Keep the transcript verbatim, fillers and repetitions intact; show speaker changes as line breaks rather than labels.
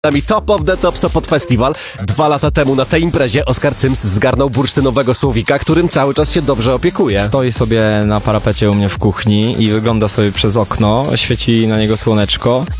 nami Top of the Top Sopot Festival. Dwa lata temu na tej imprezie Oskar Cyms zgarnął bursztynowego słowika, którym cały czas się dobrze opiekuje.
Stoi sobie na parapecie u mnie w kuchni i wygląda sobie przez okno, świeci na niego słoneczko